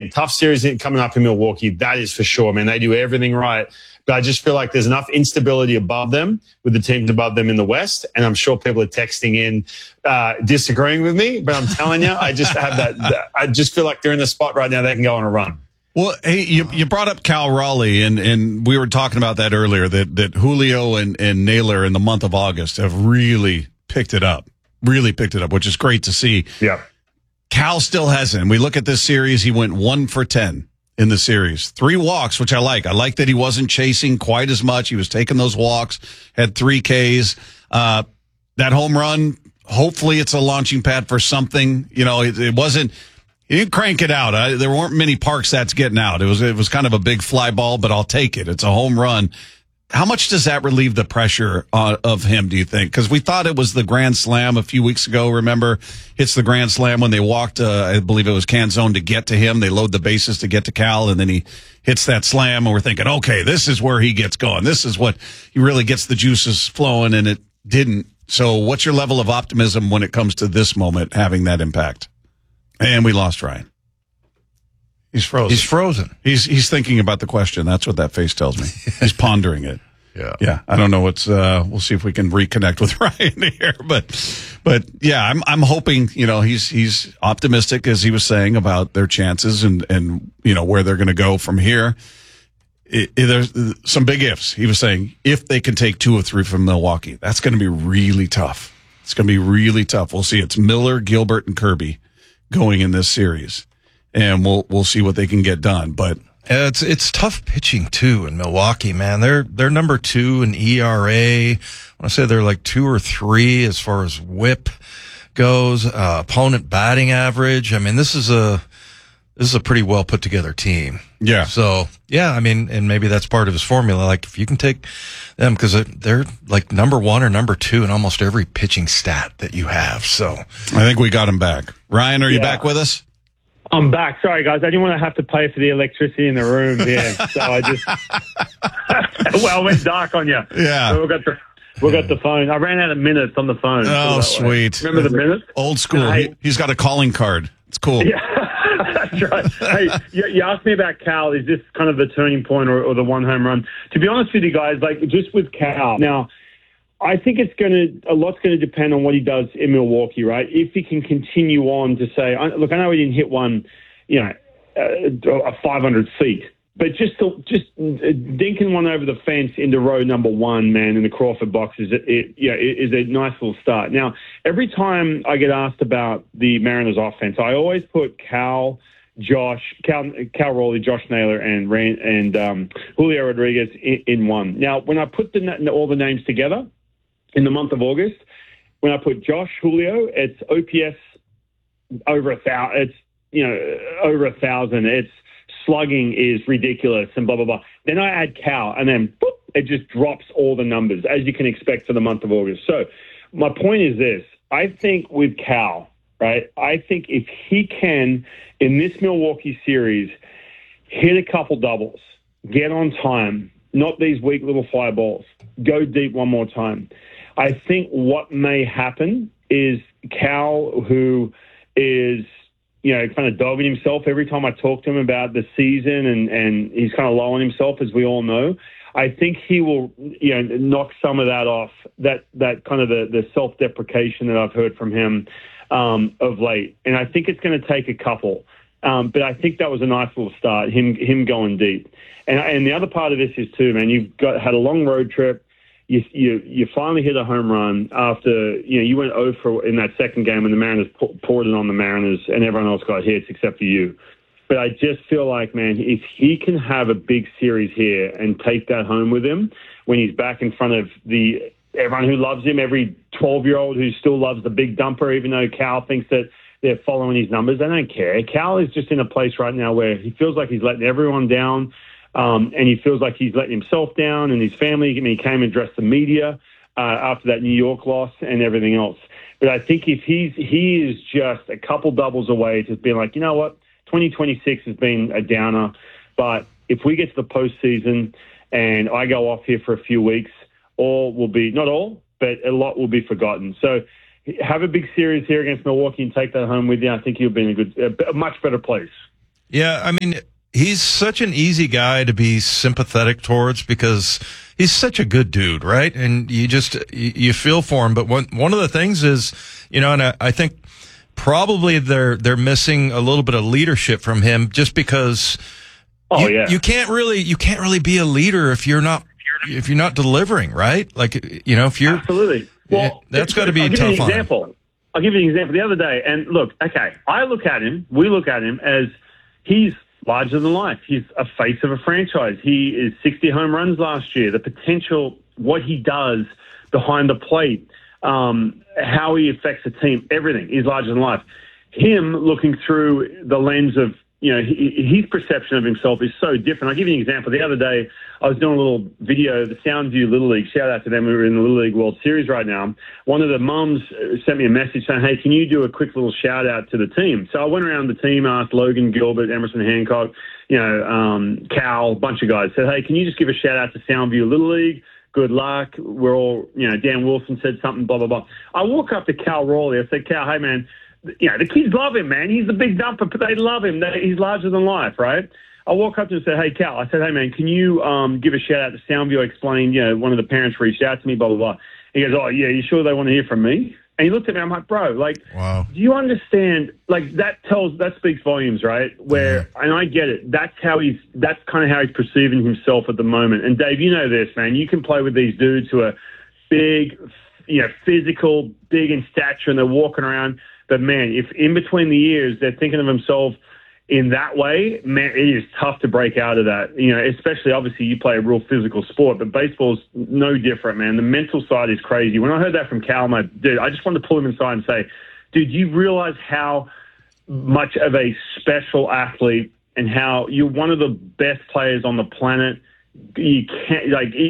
again, tough series coming up in Milwaukee. That is for sure, man. They do everything right. But I just feel like there's enough instability above them with the teams above them in the West. And I'm sure people are texting in disagreeing with me. But I'm telling you, I just have that. I just feel like they're in the spot right now. They can go on a run. Well, hey, you brought up Cal Raleigh, and we were talking about that earlier, that Julio and Naylor in the month of August have really picked it up, which is great to see. Yeah. Cal still hasn't. We look at this series, he went 1 for 10 in the series. 3 walks, which I like. I like that he wasn't chasing quite as much. He was taking those walks, had 3 Ks. That home run, hopefully it's a launching pad for something. You know, it wasn't, he didn't crank it out. There weren't many parks that's getting out. It was kind of a big fly ball, but I'll take it. It's a home run. How much does that relieve the pressure of him, do you think? Because we thought it was the Grand Slam a few weeks ago. Remember, hits the Grand Slam when they walked, I believe it was Canzone to get to him. They load the bases to get to Cal, and then he hits that slam, and we're thinking, okay, this is where he gets going. This is what he really gets the juices flowing, and it didn't. So what's your level of optimism when it comes to this moment having that impact? And we lost Ryan. He's frozen. He's thinking about the question. That's what that face tells me. He's pondering it. Yeah. I don't know what's. We'll see if we can reconnect with Ryan here. But yeah, I'm hoping. You know, he's optimistic, as he was saying, about their chances and you know where they're going to go from here. There's some big ifs. He was saying if they can take 2 or 3 from Milwaukee, that's going to be really tough. It's going to be really tough. We'll see. It's Miller, Gilbert, and Kirby going in this series. And we'll see what they can get done, but it's tough pitching too in Milwaukee, man. They're number 2 in ERA. I want to say they're like 2 or 3 as far as WHIP goes. Opponent batting average. I mean, this is a pretty well put together team. Yeah. So yeah, I mean, and maybe that's part of his formula. Like if you can take them, because they're like number 1 or number 2 in almost every pitching stat that you have. So I think we got him back. Ryan, are you back with us? I'm back. Sorry, guys. I didn't want to have to pay for the electricity in the room here. So I just, well, it went dark on you. Yeah. So we got the phone. I ran out of minutes on the phone. Oh, sweet. Remember the minutes? Old school. He's got a calling card. It's cool. Yeah, that's right. Hey, you asked me about Cal. Is this kind of the turning point or the 1 home run? To be honest with you guys, like just with Cal. Now, I think a lot's going to depend on what he does in Milwaukee, right? If he can continue on to say, look, I know he didn't hit one, you know, 500 feet, but just dinking one over the fence into row number 1, man, in the Crawford box is a nice little start. Now, every time I get asked about the Mariners offense, I always put Cal Raleigh, Josh Naylor, and Julio Rodriguez in one. Now, when I put all the names together, in the month of August, when I put Josh, Julio, it's OPS over 1,000. It's over 1,000. It's slugging is ridiculous and blah blah blah. Then I add Cal, and then boop, it just drops all the numbers as you can expect for the month of August. So my point is this: I think with Cal, right? I think if he can in this Milwaukee series hit a couple doubles, get on time, not these weak little fly balls, go deep one more time. I think what may happen is Cal, who is, kind of dogging himself every time I talk to him about the season and he's kind of low on himself, as we all know. I think he will, knock some of that off, that kind of the self-deprecation that I've heard from him of late. And I think it's going to take a couple. But I think that was a nice little start, him going deep. And the other part of this is too, man, had a long road trip. You finally hit a home run after, you went 0 for in that second game when the Mariners poured it on the Mariners and everyone else got hits except for you. But I just feel like, man, if he can have a big series here and take that home with him when he's back in front of everyone who loves him, every 12-year-old who still loves the big dumper, even though Cal thinks that they're following his numbers. They don't care. Cal is just in a place right now where he feels like he's letting everyone down. And he feels like he's letting himself down and his family. I mean, he came and addressed the media after that New York loss and everything else. But I think if he is just a couple doubles away to being like, you know what, 2026 has been a downer. But if we get to the postseason and I go off here for a few weeks, all will be, not all, but a lot will be forgotten. So have a big series here against Milwaukee and take that home with you. I think you'll be in a much better place. Yeah, I mean, he's such an easy guy to be sympathetic towards because he's such a good dude, right? And you feel for him. But one of the things is, and I think probably they're missing a little bit of leadership from him just because you can't really be a leader if you're not delivering, right? Like, if you're absolutely. Well, that's got to be tough on him. I'll give you an example. The other day, and look, okay, we look at him as he's larger than life. He's a face of a franchise. He is 60 home runs last year. The potential, what he does behind the plate, how he affects the team, everything is larger than life. Him looking through the lens of, his perception of himself is so different. I'll give you an example. The other day, I was doing a little video, the Soundview Little League. Shout out to them. We're in the Little League World Series right now. One of the mums sent me a message saying, hey, can you do a quick little shout out to the team? So I went around the team, asked Logan Gilbert, Emerson Hancock, Cal, a bunch of guys. Said, hey, can you just give a shout out to Soundview Little League? Good luck. We're all, Dan Wilson said something, blah, blah, blah. I walk up to Cal Rawley. I said, Cal, hey, man, the kids love him, man. He's the big dumper, but they love him. He's larger than life, right? I walk up to him and said, hey, Cal, I said, hey, man, can you give a shout out to Soundview? I explained, one of the parents reached out to me, blah, blah, blah. He goes, oh, yeah, you sure they want to hear from me? And he looked at me, I'm like, bro, wow. Do you understand, that speaks volumes, right? And I get it. That's kind of how he's perceiving himself at the moment. And Dave, you know this, man. You can play with these dudes who are big, physical, big in stature, and they're walking around. But, man, if in between the ears they're thinking of themselves in that way, man, it is tough to break out of that. Especially, obviously, you play a real physical sport, but baseball's no different, man. The mental side is crazy. When I heard that from Cal, I just wanted to pull him inside and say, dude, you realize how much of a special athlete and how you're one of the best players on the planet. You can't,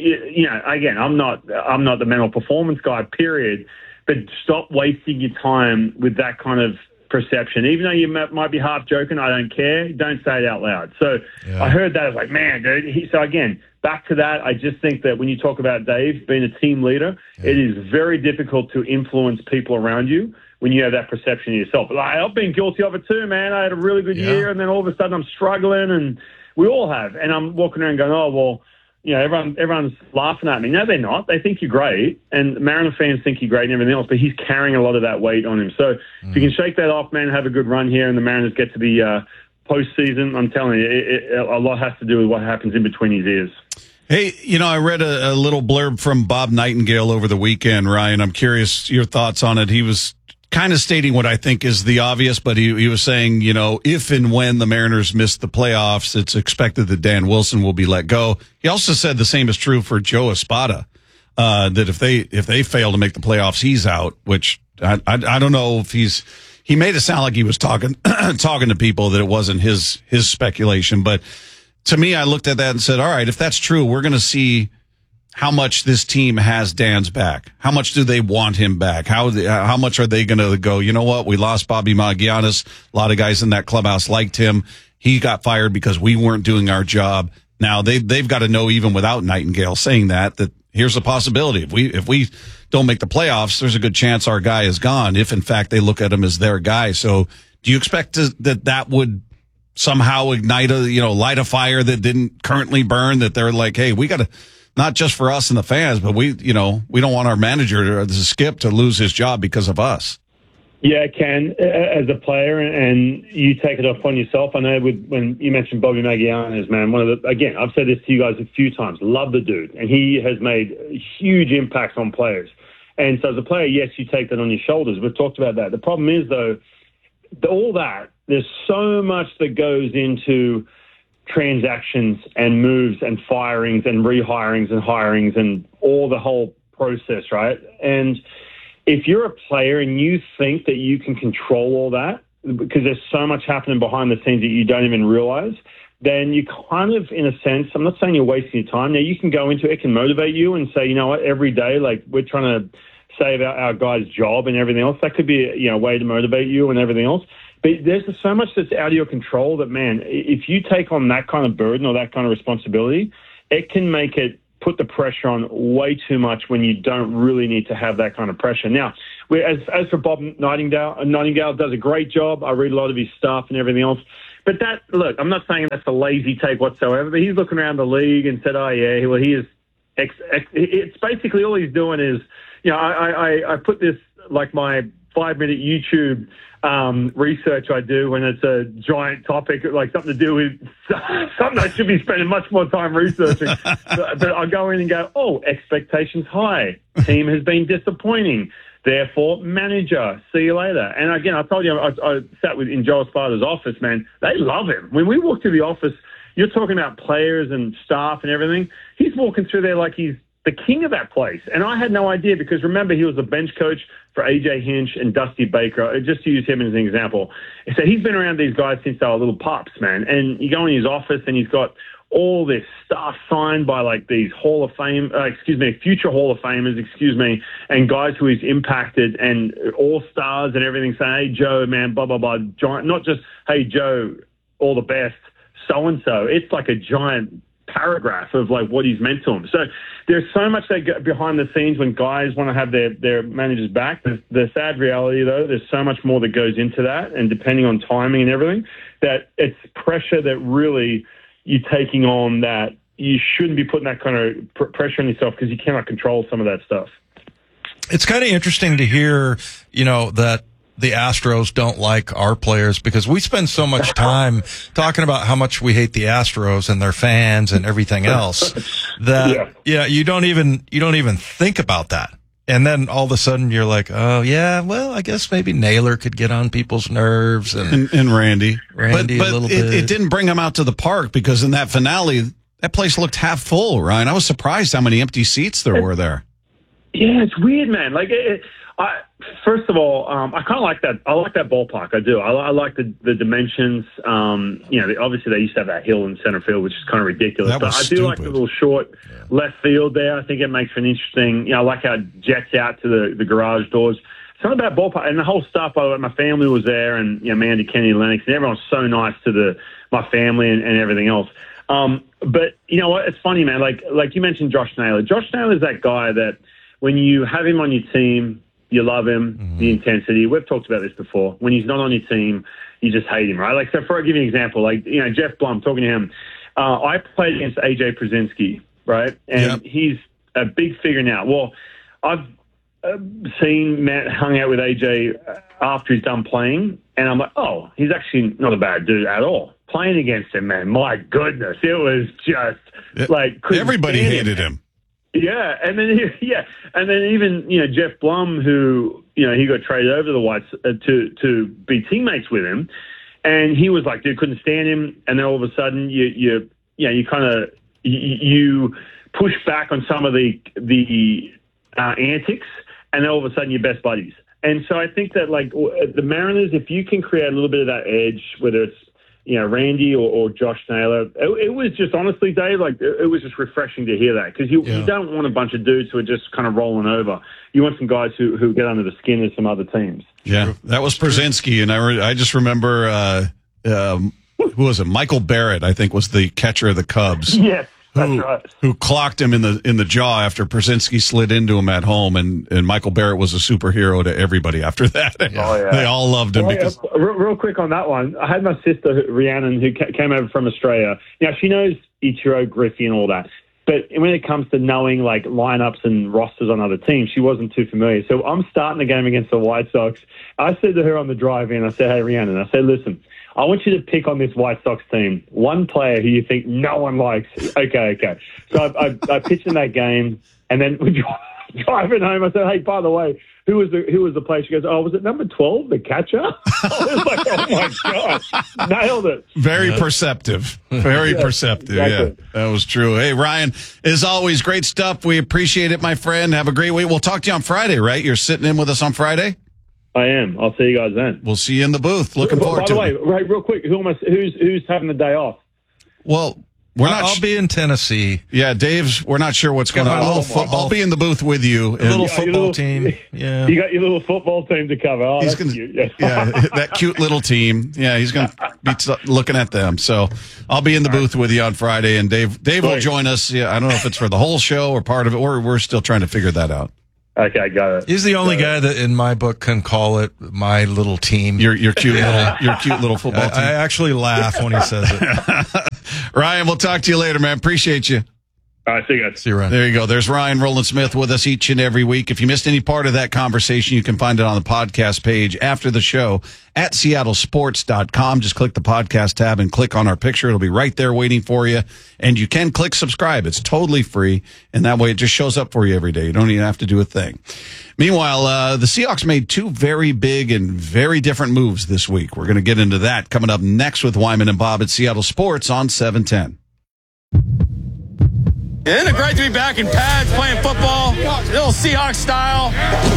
again, I'm not the mental performance guy, period. But stop wasting your time with that kind of perception. Even though you might be half joking, I don't care. Don't say it out loud. So I heard that. I was like, man, dude. So again, back to that, I just think that when you talk about Dave being a team leader, it is very difficult to influence people around you when you have that perception of yourself. I've been guilty of it too, man. I had a really good year, and then all of a sudden I'm struggling, and we all have. And I'm walking around going, oh, well, everyone's laughing at me. No, they're not. They think you're great, and Mariner fans think you're great and everything else, but he's carrying a lot of that weight on him. So if you can shake that off, man, have a good run here, and the Mariners get to the postseason, I'm telling you, a lot has to do with what happens in between his ears. Hey, I read a little blurb from Bob Nightingale over the weekend, Ryan. I'm curious your thoughts on it. He was kind of stating what I think is the obvious, but he was saying, if and when the Mariners miss the playoffs, it's expected that Dan Wilson will be let go. He also said the same is true for Joe Espada, that if they fail to make the playoffs, he's out, which I don't know if he made it sound like he was talking to people, that it wasn't his speculation. But to me, I looked at that and said, all right, if that's true, we're going to see how much this team has Dan's back. How much do they want him back? How much are they going to go, you know what, we lost Bobby Magallanes. A lot of guys in that clubhouse liked him. He got fired because we weren't doing our job. Now they've got to know, even without Nightingale saying that here's a possibility. If we don't make the playoffs, there's a good chance our guy is gone, if in fact they look at him as their guy. So do you expect that would somehow ignite light a fire that didn't currently burn, that they're like, hey, we got to, not just for us and the fans, but we don't want our manager to Skip to lose his job because of us. Yeah, it can, as a player, and you take it upon yourself. I know when you mentioned Bobby Magallanes, man, again, I've said this to you guys a few times, love the dude, and he has made huge impacts on players. And so as a player, yes, you take that on your shoulders. We've talked about that. The problem is, though, all that, there's so much that goes into transactions and moves and firings and rehirings and hirings and all the whole process, right? And if you're a player and you think that you can control all that, because there's so much happening behind the scenes that you don't even realize, then you kind of, in a sense, I'm not saying you're wasting your time. Now, you can go into it, can motivate you and say, you know what, every day, we're trying to save our guy's job and everything else. That could be a way to motivate you and everything else. But there's so much that's out of your control that, man, if you take on that kind of burden or that kind of responsibility, it can make it put the pressure on way too much when you don't really need to have that kind of pressure. Now, as for Bob Nightingale does a great job. I read a lot of his stuff and everything else. But look, I'm not saying that's a lazy take whatsoever, but he's looking around the league and said, oh, yeah, well, he is. It's basically all he's doing is, I put this like my 5-minute YouTube research I do when it's a giant topic, like something to do with something I should be spending much more time researching. But I go in and go, oh, expectations high. Team has been disappointing. Therefore, manager, see you later. And again, I told you, I sat in Joel Esparta's office, man. They love him. When we walk through the office, you're talking about players and staff and everything. He's walking through there like he's the king of that place. And I had no idea because, remember, he was a bench coach for A.J. Hinch and Dusty Baker, just to use him as an example. So he's been around these guys since they were little pups, man. And you go in his office and he's got all this stuff signed by like these future Hall of Famers, and guys who he's impacted and all stars and everything saying, hey, Joe, man, blah, blah, blah. Giant, not just, hey, Joe, all the best, so-and-so. It's like a giant paragraph of like what he's meant to him. So there's so much that go behind the scenes when guys want to have their managers back. The sad reality, though, there's so much more that goes into that, and depending on timing and everything, that it's pressure that really you're taking on that you shouldn't be putting that kind of pressure on yourself because you cannot control some of that stuff. It's kind of interesting to hear, that the Astros don't like our players because we spend so much time talking about how much we hate the Astros and their fans and everything else that you don't even think about that. And then all of a sudden you're like, oh yeah, well, I guess maybe Naylor could get on people's nerves and Randy but a little bit. It didn't bring him out to the park because in that finale, that place looked half full, Ryan. I was surprised how many empty seats there were there. Yeah, it's weird, man. Like, first of all, I kind of like that. I like that ballpark. I do. I like the dimensions. Obviously they used to have that hill in center field, which is kind of ridiculous. But I do like the little short left field there. I think it makes for an interesting. I like how it jets out to the garage doors. Something about ballpark and the whole stuff. By the way, my family was there, and Mandy, Kenny, Lennox, and everyone was so nice to my family and everything else. But you know what? It's funny, man. Like you mentioned, Josh Naylor. Josh Naylor is that guy that when you have him on your team, you love him, the intensity. We've talked about this before. When he's not on your team, you just hate him, right? Like, so I'll give you an example. Like, Jeff Blum, talking to him. I played against A.J. Przinsky, right? And he's a big figure now. Well, I've seen Matt hung out with A.J. after he's done playing, and I'm like, oh, he's actually not a bad dude at all. Playing against him, man, my goodness. It was just like... Everybody hated him. Yeah, and then even Jeff Blum, who he got traded over to the Whites to be teammates with him, and he was like, dude, couldn't stand him, and then all of a sudden you push back on some of the antics, and then all of a sudden you're best buddies. And so I think that like the Mariners, if you can create a little bit of that edge, whether it's Randy or Josh Naylor. It was just, honestly, Dave, like it was just refreshing to hear that because you don't want a bunch of dudes who are just kind of rolling over. You want some guys who get under the skin of some other teams. Yeah, that was Przinsky, and I just remember who was it? Michael Barrett, I think, was the catcher of the Cubs. Yes. That's right. Who clocked him in the jaw after Przinsky slid into him at home, and Michael Barrett was a superhero to everybody after that. Oh, yeah. They all loved him. Because real quick on that one, I had my sister Rhiannon who came over from Australia. Now she knows Ichiro, Griffey, and all that, but when it comes to knowing like lineups and rosters on other teams, she wasn't too familiar. So I'm starting the game against the White Sox. I said to her on the drive in, I said, "Hey Rhiannon," I said, "Listen, I want you to pick on this White Sox team one player who you think no one likes." Okay. So I pitched in that game, and then we driving home. I said, "Hey, by the way, who was the player?" She goes, "Oh, was it number 12, the catcher?" I was like, "Oh my gosh, nailed it!" Very perceptive. Very perceptive. Exactly. Yeah, that was true. Hey, Ryan, as always, great stuff. We appreciate it, my friend. Have a great week. We'll talk to you on Friday, right? You're sitting in with us on Friday? I am. I'll see you guys then. We'll see you in the booth. Looking forward to it. By the way, right, real quick, who's having the day off? Well, I'll be in Tennessee. Yeah, we're not sure what's going on. I'll be in the booth with you. A little football team. Yeah. You got your little football team to cover. Oh, that's cute. Yeah, that cute little team. Yeah, he's going to be looking at them. So I'll be in the booth with you on Friday, and Dave will join us. Yeah, I don't know if it's for the whole show or part of it, or we're still trying to figure that out. Okay, got it. He's the only guy that, in my book, can call it my little team. Your cute little football team. I actually laugh when he says it. Ryan, we'll talk to you later, man. Appreciate you. All right, see you guys. See you, Ryan. There you go. There's Ryan Rowland-Smith with us each and every week. If you missed any part of that conversation, you can find it on the podcast page after the show at seattlesports.com. Just click the podcast tab and click on our picture. It'll be right there waiting for you. And you can click subscribe. It's totally free. And that way it just shows up for you every day. You don't even have to do a thing. Meanwhile, the Seahawks made two very big and very different moves this week. We're going to get into that coming up next with Wyman and Bob at Seattle Sports on 710. Isn't it great to be back in pads playing football? Little Seahawks style.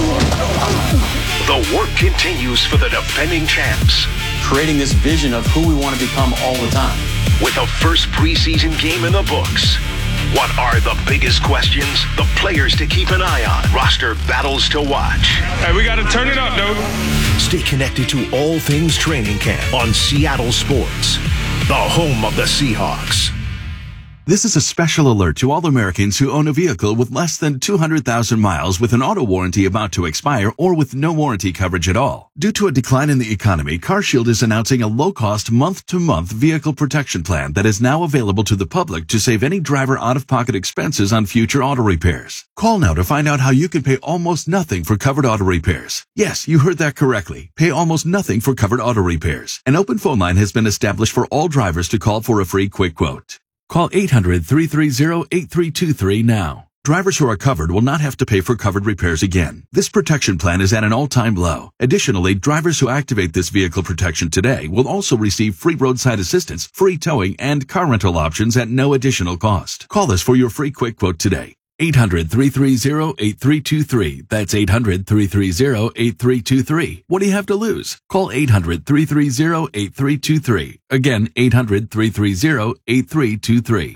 The work continues for the defending champs. Creating this vision of who we want to become all the time. With the first preseason game in the books. What are the biggest questions? The players to keep an eye on. Roster battles to watch. Hey, we got to turn it up, dude. Stay connected to all things training camp on Seattle Sports, the home of the Seahawks. This is a special alert to all Americans who own a vehicle with less than 200,000 miles with an auto warranty about to expire or with no warranty coverage at all. Due to a decline in the economy, CarShield is announcing a low-cost month-to-month vehicle protection plan that is now available to the public to save any driver out-of-pocket expenses on future auto repairs. Call now to find out how you can pay almost nothing for covered auto repairs. Yes, you heard that correctly. Pay almost nothing for covered auto repairs. An open phone line has been established for all drivers to call for a free quick quote. Call 800-330-8323 now. Drivers who are covered will not have to pay for covered repairs again. This protection plan is at an all-time low. Additionally, drivers who activate this vehicle protection today will also receive free roadside assistance, free towing, and car rental options at no additional cost. Call us for your free quick quote today. 800-330-8323. That's 800-330-8323. What do you have to lose? Call 800-330-8323. Again, 800-330-8323.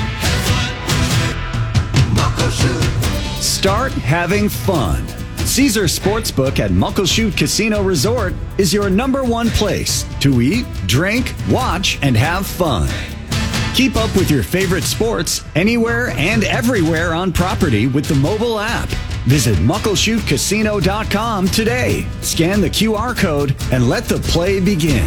Start having fun. Caesar Sportsbook at Muckleshoot Casino Resort is your #1 place to eat, drink, watch, and have fun. Keep up with your favorite sports anywhere and everywhere on property with the mobile app. Visit MuckleshootCasino.com today. Scan the QR code and let the play begin.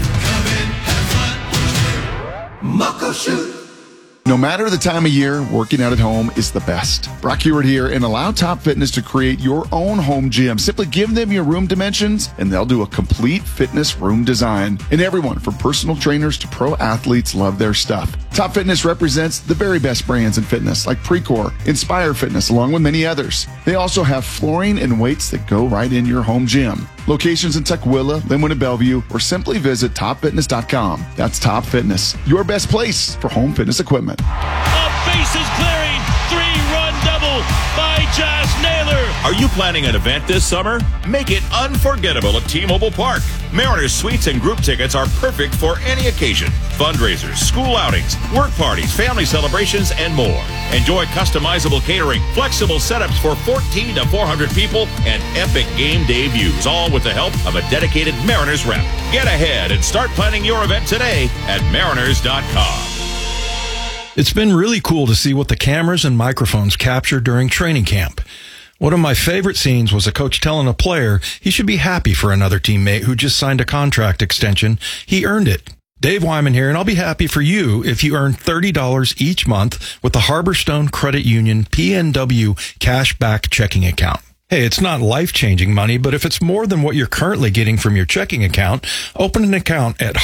Muckleshoot. No matter the time of year, working out at home is the best. Brock Heward here, and allow Top Fitness to create your own home gym. Simply give them your room dimensions, and they'll do a complete fitness room design. And everyone, from personal trainers to pro athletes, love their stuff. Top Fitness represents the very best brands in fitness, like Precor, Inspire Fitness, along with many others. They also have flooring and weights that go right in your home gym. Locations in Tukwila, Linwood, and Bellevue, or simply visit topfitness.com. That's Top Fitness, your best place for home fitness equipment. A bases clearing, 3-run double by Josh Naylor. Are you planning an event this summer? Make it unforgettable at T-Mobile Park. Mariners suites and group tickets are perfect for any occasion. Fundraisers, school outings, work parties, family celebrations, and more. Enjoy customizable catering, flexible setups for 14 to 400 people, and epic game day views, all with the help of a dedicated Mariners rep. Get ahead and start planning your event today at mariners.com. It's been really cool to see what the cameras and microphones capture during training camp. One of my favorite scenes was a coach telling a player he should be happy for another teammate who just signed a contract extension. He earned it. Dave Wyman here, and I'll be happy for you if you earn $30 each month with the Harborstone Credit Union PNW Cashback Checking Account. Hey, it's not life-changing money, but if it's more than what you're currently getting from your checking account, open an account at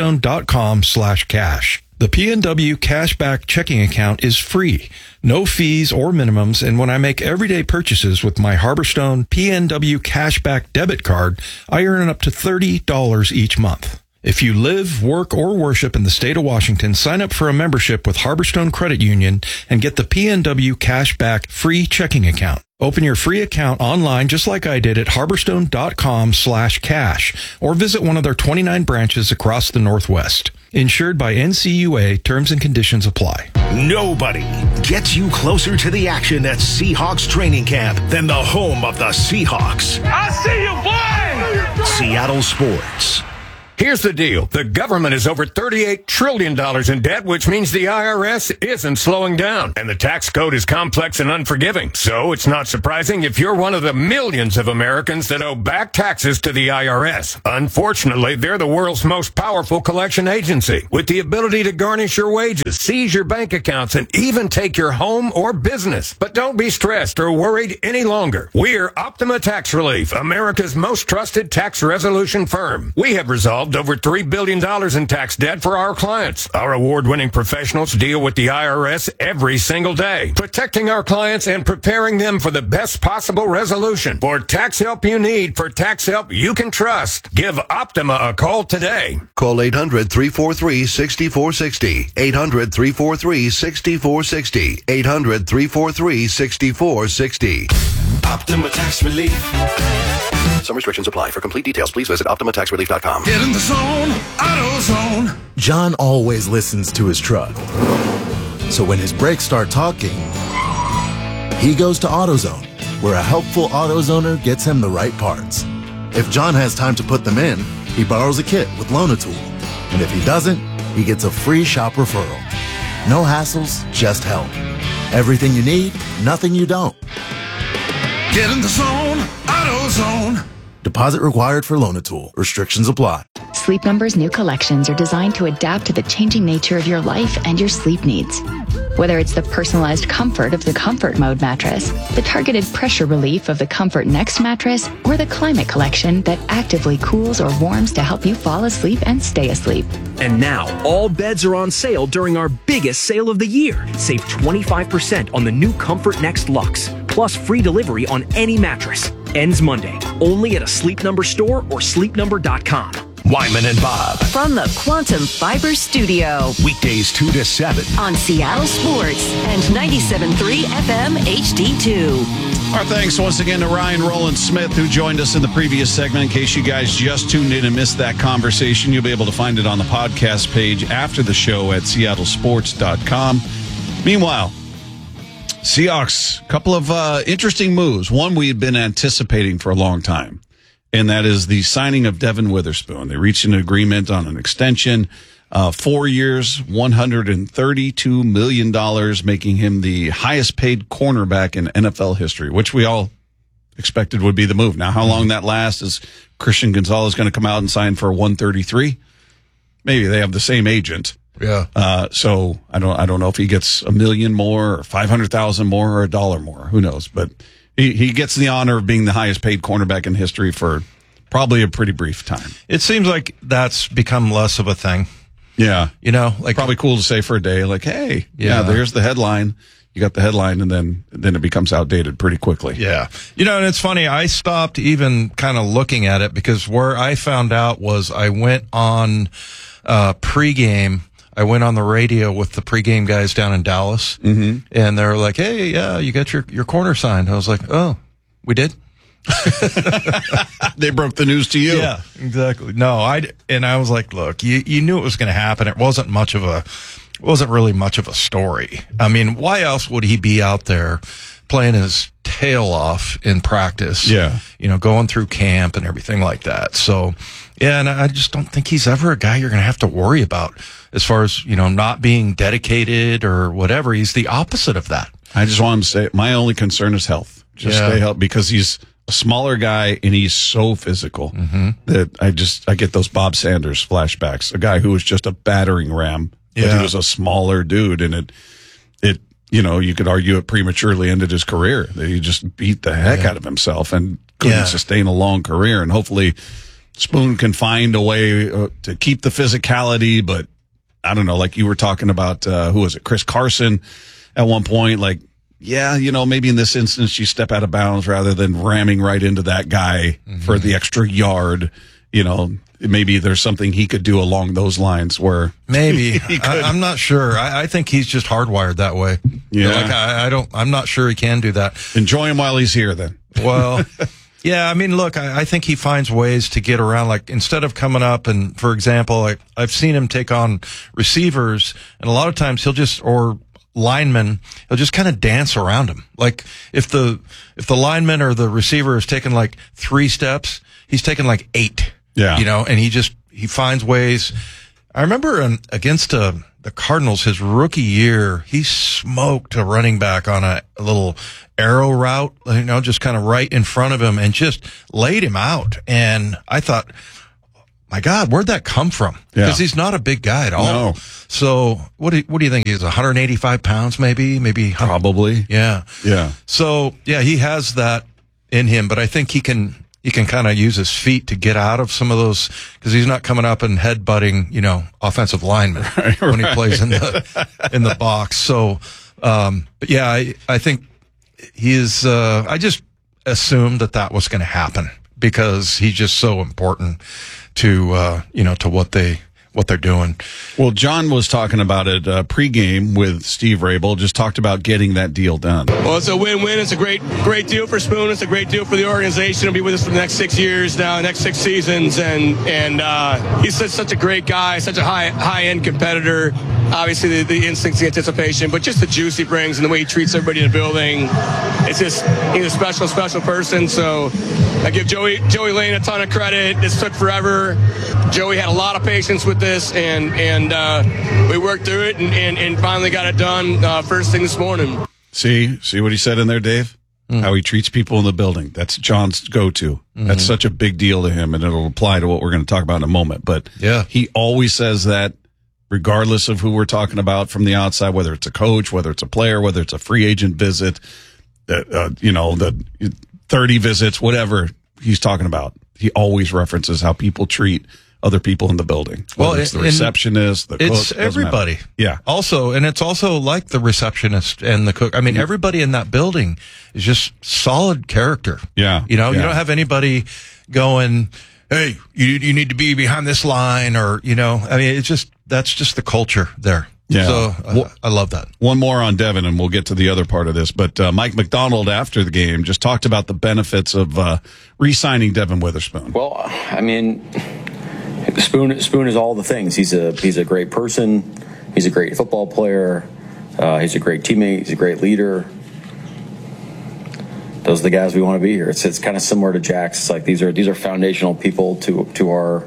harborstone.com/cash. The PNW Cashback Checking Account is free, no fees or minimums, and when I make everyday purchases with my Harborstone PNW Cashback debit card, I earn up to $30 each month. If you live, work, or worship in the state of Washington, sign up for a membership with Harborstone Credit Union and get the PNW Cashback free checking account. Open your free account online just like I did at harborstone.com/cash or visit one of their 29 branches across the Northwest. Insured by NCUA. Terms and conditions apply. Nobody gets you closer to the action at Seahawks training camp than the home of the Seahawks. I see you, boy! Seattle Sports. Here's the deal. The government is over $38 trillion in debt, which means the IRS isn't slowing down. And the tax code is complex and unforgiving. So it's not surprising if you're one of the millions of Americans that owe back taxes to the IRS. Unfortunately, they're the world's most powerful collection agency, with the ability to garnish your wages, seize your bank accounts, and even take your home or business. But don't be stressed or worried any longer. We're Optima Tax Relief, America's most trusted tax resolution firm. We have resolved over $3 billion in tax debt for our clients. Our award-winning professionals deal with the IRS every single day, protecting our clients and preparing them for the best possible resolution. For tax help you need, for tax help you can trust, give Optima a call today. Call 800-343-6460. 800-343-6460. 800-343-6460. Optima Tax Relief. Some restrictions apply. For complete details, please visit OptimaTaxRelief.com. Get in the zone, AutoZone. John always listens to his truck. So when his brakes start talking, he goes to AutoZone, where a helpful AutoZoner gets him the right parts. If John has time to put them in, he borrows a kit with Loan-A-Tool. And if he doesn't, he gets a free shop referral. No hassles, just help. Everything you need, nothing you don't. Get in the zone, AutoZone. Deposit required for Loan-A-Tool. Restrictions apply. Sleep Number's new collections are designed to adapt to the changing nature of your life and your sleep needs. Whether it's the personalized comfort of the Comfort Mode mattress, the targeted pressure relief of the Comfort Next mattress, or the Climate Collection that actively cools or warms to help you fall asleep and stay asleep. And now, all beds are on sale during our biggest sale of the year. Save 25% on the new Comfort Next Luxe, plus free delivery on any mattress. Ends Monday, only at a Sleep Number store or sleepnumber.com. Wyman and Bob. From the Quantum Fiber Studio. Weekdays 2 to 7. On Seattle Sports and 97.3 FM HD2. Our thanks once again to Ryan Roland Smith, who joined us in the previous segment. In case you guys just tuned in and missed that conversation, you'll be able to find it on the podcast page after the show at seattlesports.com. Meanwhile, Seahawks, a couple of interesting moves. One we had been anticipating for a long time, and that is the signing of Devin Witherspoon. They reached an agreement on an extension, 4 years, $132 million, making him the highest paid cornerback in NFL history, which we all expected would be the move. Now, how long that lasts? Is Christian Gonzalez going to come out and sign for 133? Maybe they have the same agent. Yeah. So I don't know if he gets $1 million more or 500,000 more or $1 more. Who knows? But he gets the honor of being the highest paid cornerback in history for probably a pretty brief time. It seems like that's become less of a thing. Yeah. You know, like probably cool to say for a day, like, hey, yeah, there's the headline. You got the headline, and then it becomes outdated pretty quickly. Yeah. You know, and it's funny, I stopped even kind of looking at it because where I found out was I went on pregame. I went on the radio with the pregame guys down in Dallas, and they're like, hey, yeah, you got your corner signed. I was like, oh, we did? They broke the news to you. Yeah, exactly. No, I was like, look, you knew it was going to happen. It wasn't really much of a story. I mean, why else would he be out there playing his tail off in practice? Yeah. You know, going through camp and everything like that. So, yeah, and I just don't think he's ever a guy you're going to have to worry about as far as, you know, not being dedicated or whatever. He's the opposite of that. I just want him to say, my only concern is health. Just stay healthy, because he's a smaller guy and he's so physical that I get those Bob Sanders flashbacks. A guy who was just a battering ram, but he was a smaller dude, and it you know, you could argue it prematurely ended his career. That he just beat the heck out of himself and couldn't sustain a long career. And hopefully Spoon can find a way to keep the physicality, but I don't know, like you were talking about, who was it? Chris Carson at one point, like, yeah, you know, maybe in this instance you step out of bounds rather than ramming right into that guy for the extra yard. You know, maybe there's something he could do along those lines where maybe I'm not sure. I think he's just hardwired that way. Yeah, like I'm not sure he can do that. Enjoy him while he's here, then. Well, yeah, I mean, look, I think he finds ways to get around. Like, instead of coming up and, for example, like I've seen him take on receivers, and a lot of times or linemen, he'll just kind of dance around him. Like if the lineman or the receiver is taking like 3 steps, he's taking like 8. Yeah. You know, and he just he finds ways. I remember against the Cardinals, his rookie year, he smoked a running back on a little arrow route, just kind of right in front of him and just laid him out. And I thought, my God, where'd that come from? Because he's not a big guy at all. No. So what do you think? He's 185 pounds, maybe? Probably. Yeah. Yeah. So, he has that in him, but I think he can kind of use his feet to get out of some of those, because he's not coming up and headbutting, offensive linemen when he plays in the box. So, but I think he is, I just assumed that was going to happen because he's just so important to, to what they're doing. Well, John was talking about it pregame with Steve Rabel, just talked about getting that deal done. Well, it's a win-win. It's a great deal for Spoon. It's a great deal for the organization. He'll be with us for the next 6 years now, next 6 seasons. And he's such a great guy, such a high-end competitor. Obviously, the instincts, the anticipation, but just the juice he brings and the way he treats everybody in the building. It's just, he's a special person. So I give Joey Lane a ton of credit. This took forever. Joey had a lot of patience with this, and we worked through it and finally got it done first thing this morning. See what he said in there, Dave? How he treats people in the building. That's John's go-to. That's such a big deal to him, and it'll apply to what we're going to talk about in a moment. But he always says that regardless of who we're talking about from the outside, whether it's a coach, whether it's a player, whether it's a free agent visit, the 30 visits, whatever he's talking about. He always references how people treat other people in the building. Whether it's the receptionist, the cook. It's everybody. Yeah. Also, and it's also like the receptionist and the cook. I mean, everybody in that building is just solid character. Yeah. You don't have anybody going, hey, you need to be behind this line, or, I mean, that's just the culture there. Yeah. So I love that. One more on Devin, and we'll get to the other part of this. But Mike McDonald, after the game, just talked about the benefits of re-signing Devin Witherspoon. Well, I mean, Spoon is all the things. He's a great person. He's a great football player. He's a great teammate. He's a great leader. Those are the guys we want to be here. It's kind of similar to Jack's. It's like these are foundational people to our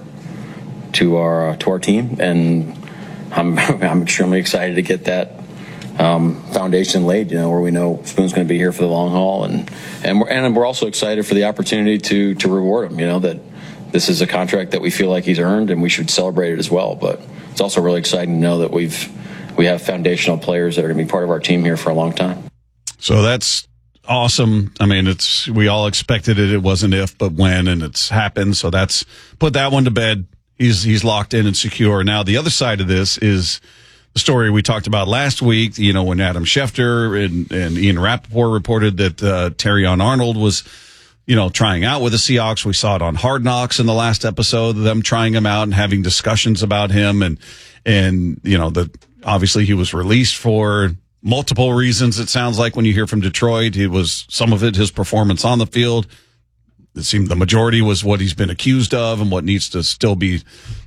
team, and I'm extremely excited to get that foundation laid. Where we know Spoon's going to be here for the long haul, and we're also excited for the opportunity to reward him. That this is a contract that we feel like he's earned, and we should celebrate it as well. But it's also really exciting to know that we have foundational players that are going to be part of our team here for a long time. So that's awesome. I mean, we all expected it. It wasn't if, but when, and it's happened. So that's put that one to bed. He's locked in and secure. Now, the other side of this is the story we talked about last week, when Adam Schefter and Ian Rappaport reported that Terrion Arnold was, trying out with the Seahawks. We saw it on Hard Knocks in the last episode, them trying him out and having discussions about him. And obviously he was released for multiple reasons. It sounds like when you hear from Detroit, some of it his performance on the field. It seemed the majority was what he's been accused of and what needs to still be,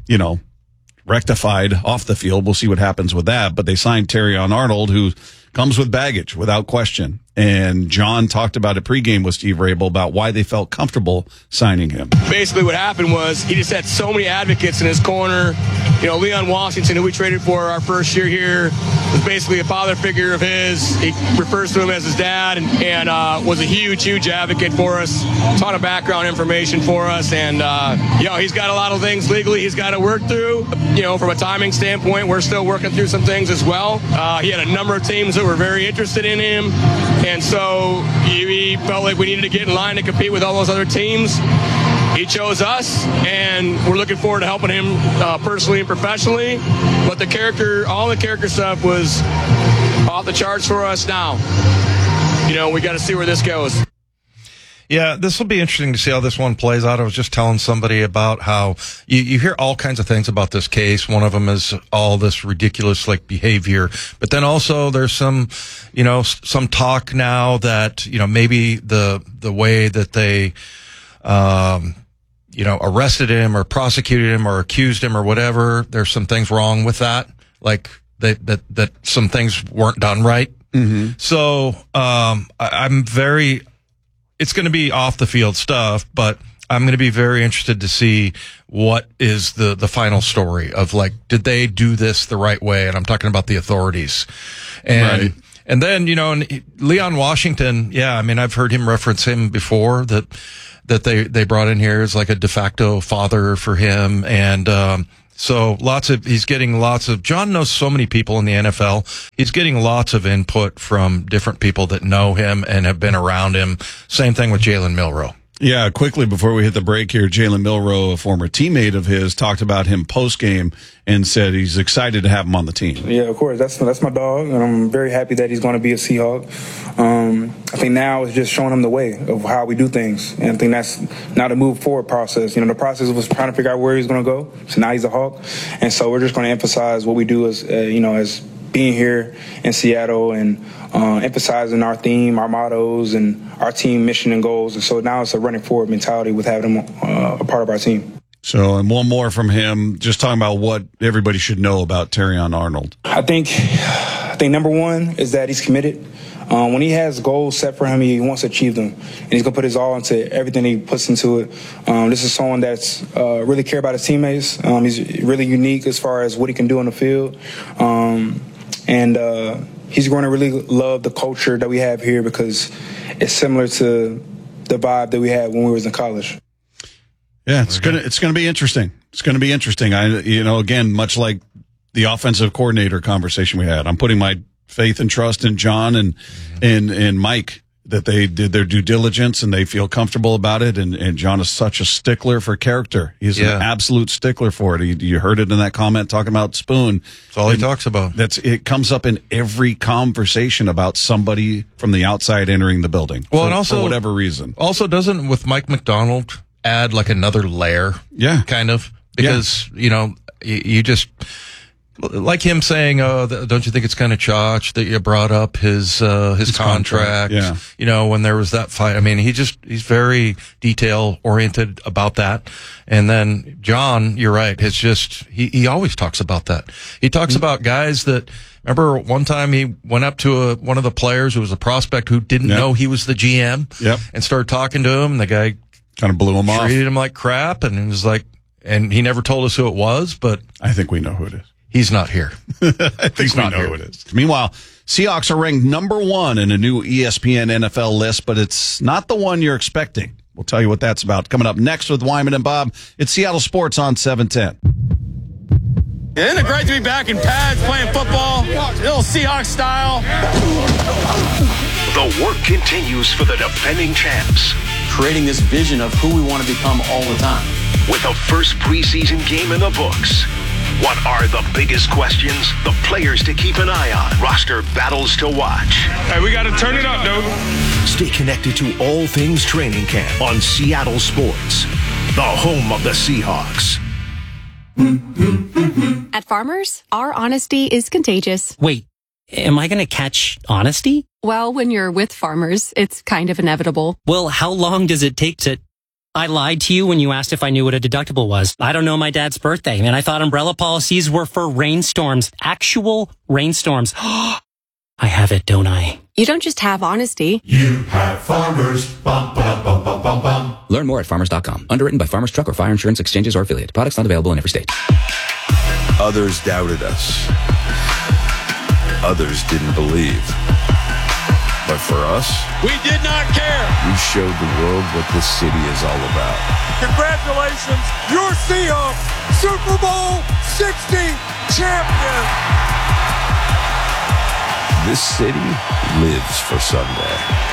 rectified off the field. We'll see what happens with that. But they signed Terrion Arnold, who comes with baggage without question. And John talked about it pregame with Steve Rabel about why they felt comfortable signing him. Basically what happened was he just had so many advocates in his corner. Leon Washington, who we traded for our first year here, was basically a father figure of his. He refers to him as his dad and was a huge advocate for us. A ton of background information for us. And, he's got a lot of things legally he's got to work through. From a timing standpoint, we're still working through some things as well. He had a number of teams that were very interested in him. And so he felt like we needed to get in line to compete with all those other teams. He chose us, and we're looking forward to helping him personally and professionally. But all the character stuff was off the charts for us now. We got to see where this goes. Yeah, this will be interesting to see how this one plays out. I was just telling somebody about how you hear all kinds of things about this case. One of them is all this ridiculous behavior, but then also there's some talk now that maybe the way that they arrested him or prosecuted him or accused him or whatever, there's some things wrong with that, that some things weren't done right. Mm-hmm. So I'm very. It's going to be off the field stuff, but I'm going to be very interested to see what is the final story of, like, did they do this the right way? And I'm talking about the authorities. And then, Leon Washington, I've heard him reference him before, that they brought in here as like a de facto father for him. And, so he's getting lots of, John knows so many people in the NFL. He's getting lots of input from different people that know him and have been around him. Same thing with Jalen Milroe. Yeah, quickly before we hit the break here, Jalen Milroe, a former teammate of his, talked about him post-game and said he's excited to have him on the team. Yeah, of course. That's my dog, and I'm very happy that he's going to be a Seahawk. I think now it's just showing him the way of how we do things, and I think that's not a move forward process. The process was trying to figure out where he's going to go, so now he's a Hawk, and so we're just going to emphasize what we do as as being here in Seattle and emphasizing our theme, our mottos, and our team mission and goals. And so now it's a running forward mentality with having him a part of our team. So, and one more from him, just talking about what everybody should know about Terrion Arnold. I think number one is that he's committed. When he has goals set for him, he wants to achieve them, and he's going to put his all into everything he puts into it. This is someone that's really care about his teammates. He's really unique as far as what he can do on the field. And he's going to really love the culture that we have here because it's similar to the vibe that we had when we was in college. Yeah, it's gonna be interesting. It's gonna be interesting. Again, much like the offensive coordinator conversation we had, I'm putting my faith and trust in John and Mike, that they did their due diligence and they feel comfortable about it. And John is such a stickler for character. He's an absolute stickler for it. You heard it in that comment talking about Spoon. That's all he talks about. It comes up in every conversation about somebody from the outside entering the building. Well, and also, for whatever reason. Also, doesn't with Mike McDonald add like another layer? Yeah. Kind of. Because, you just, like him saying, don't you think it's kind of chotch that you brought up his contract? Yeah. When there was that fight. I mean, he's very detail oriented about that. And then John, you're right. It's just, he always talks about that. He talks about guys that, remember one time he went up to one of the players who was a prospect who didn't know he was the GM and started talking to him. And the guy kind of blew him off, treated him like crap. And it was like, and he never told us who it was, but I think we know who it is. He's not here. I think we know who it is. Meanwhile, Seahawks are ranked number 1 in a new ESPN NFL list, but it's not the one you're expecting. We'll tell you what that's about. Coming up next with Wyman and Bob, it's Seattle Sports on 710. Isn't it great to be back in pads playing football? Little Seahawks style. The work continues for the defending champs. Creating this vision of who we want to become all the time. With the first preseason game in the books. What are the biggest questions, the players to keep an eye on, roster battles to watch? Hey, we got to turn it up, dude. Stay connected to all things training camp on Seattle Sports, the home of the Seahawks. At Farmers, our honesty is contagious. Wait, am I going to catch honesty? Well, when you're with Farmers, it's kind of inevitable. Well, how long does it take to... I lied to you when you asked if I knew what a deductible was. I don't know my dad's birthday, and I thought umbrella policies were for rainstorms. Actual rainstorms. I have it, don't I? You don't just have honesty. You have Farmers. Bum, bum, bum, bum, bum, bum. Learn more at farmers.com. Underwritten by Farmers Truck or Fire Insurance Exchanges or Affiliate. Products not available in every state. Others doubted us. Others didn't believe. But for us, we did not care. We showed the world what this city is all about. Congratulations, your Seahawks, Super Bowl 60 champion. This city lives for Sunday.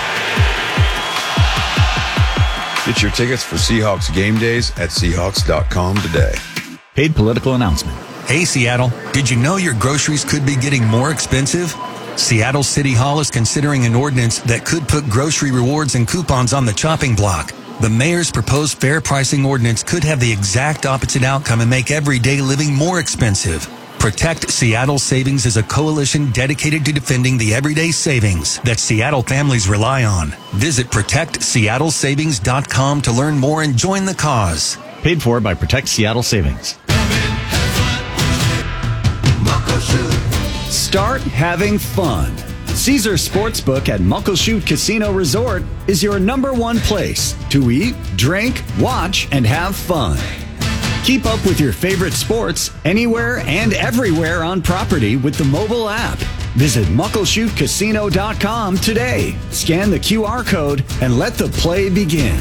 Get your tickets for Seahawks game days at Seahawks.com today. Paid political announcement. Hey, Seattle, did you know your groceries could be getting more expensive? Seattle City Hall is considering an ordinance that could put grocery rewards and coupons on the chopping block. The mayor's proposed fair pricing ordinance could have the exact opposite outcome and make everyday living more expensive. Protect Seattle Savings is a coalition dedicated to defending the everyday savings that Seattle families rely on. Visit ProtectSeattleSavings.com to learn more and join the cause. Paid for by Protect Seattle Savings. Start having fun. Caesar Sportsbook at Muckleshoot Casino Resort is your number one place to eat, drink, watch, and have fun. Keep up with your favorite sports anywhere and everywhere on property with the mobile app. Visit MuckleshootCasino.com today. Scan the QR code and let the play begin.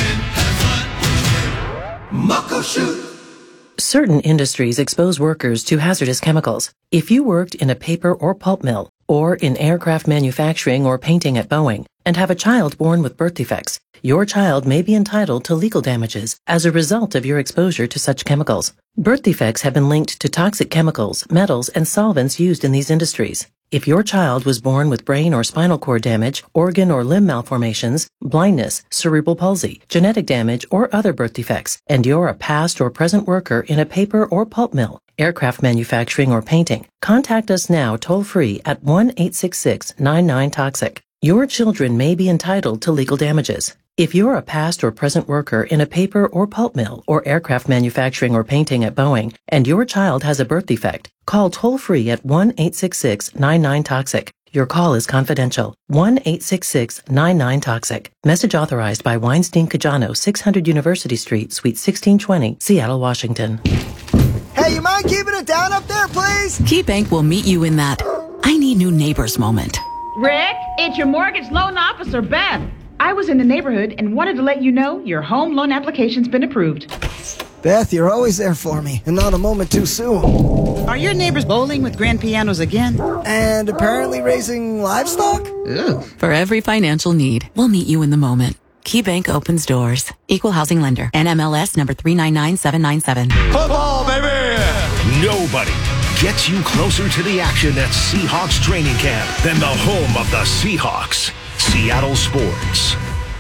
Muckleshoot. Certain industries expose workers to hazardous chemicals. If you worked in a paper or pulp mill, or in aircraft manufacturing or painting at Boeing, and have a child born with birth defects, your child may be entitled to legal damages as a result of your exposure to such chemicals. Birth defects have been linked to toxic chemicals, metals, and solvents used in these industries. If your child was born with brain or spinal cord damage, organ or limb malformations, blindness, cerebral palsy, genetic damage, or other birth defects, and you're a past or present worker in a paper or pulp mill, aircraft manufacturing, or painting, contact us now toll-free at 1-866-99-TOXIC. Your children may be entitled to legal damages. If you're a past or present worker in a paper or pulp mill or aircraft manufacturing or painting at Boeing, and your child has a birth defect, call toll-free at 1-866-99-TOXIC. Your call is confidential. 1-866-99-TOXIC. Message authorized by Weinstein Cajano, 600 University Street, Suite 1620, Seattle, Washington. Hey, you mind keeping it down up there, please? KeyBank will meet you in that I need new neighbors moment. Rick, it's your mortgage loan officer, Beth. I was in the neighborhood and wanted to let you know your home loan application's been approved. Beth, you're always there for me, and not a moment too soon. Are your neighbors bowling with grand pianos again? And apparently raising livestock? Ew. For every financial need, we'll meet you in the moment. KeyBank opens doors. Equal housing lender. NMLS number 399797. Football, baby! Nobody gets you closer to the action at Seahawks training camp than the home of the Seahawks, Seattle Sports.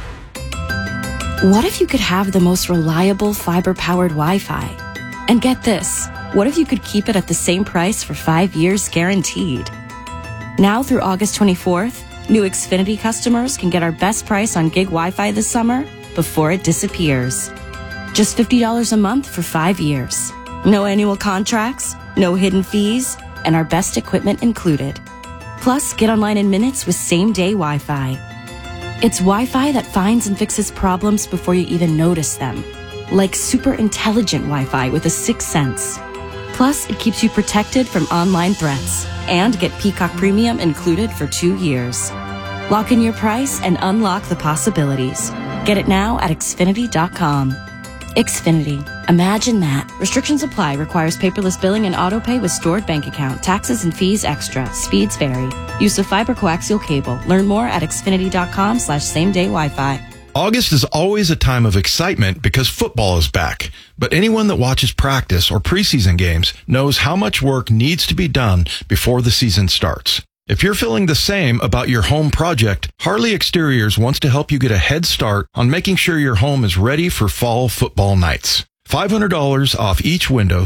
What if you could have the most reliable fiber-powered Wi-Fi? And get this, what if you could keep it at the same price for 5 years guaranteed? Now through August 24th, new Xfinity customers can get our best price on gig Wi-Fi this summer before it disappears. Just $50 a month for 5 years. No annual contracts, no hidden fees, and our best equipment included. Plus, get online in minutes with same-day Wi-Fi. It's Wi-Fi that finds and fixes problems before you even notice them. Like super intelligent Wi-Fi with a sixth sense. Plus, it keeps you protected from online threats. And get Peacock Premium included for 2 years. Lock in your price and unlock the possibilities. Get it now at Xfinity.com. Xfinity. Imagine that. Restrictions apply. Requires paperless billing and autopay with stored bank account. Taxes and fees extra. Speeds vary. Use of fiber coaxial cable. Learn more at Xfinity.com/same-day Wi-Fi. August is always a time of excitement because football is back. But anyone that watches practice or preseason games knows how much work needs to be done before the season starts. If you're feeling the same about your home project, Harley Exteriors wants to help you get a head start on making sure your home is ready for fall football nights. $500 off each window,